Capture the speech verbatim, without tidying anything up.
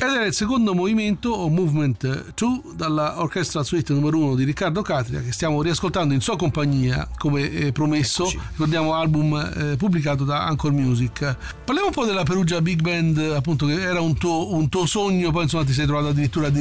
Ed era il secondo movimento o movement due dalla Orchestral Suite numero uno di Riccardo Catria, che stiamo riascoltando in sua compagnia come eh, promesso. Eccoci. Ricordiamo album eh, pubblicato da Anchor Music. Parliamo un po' della Perugia Big Band, appunto, che era un tuo, un tuo sogno, poi insomma ti sei trovato addirittura a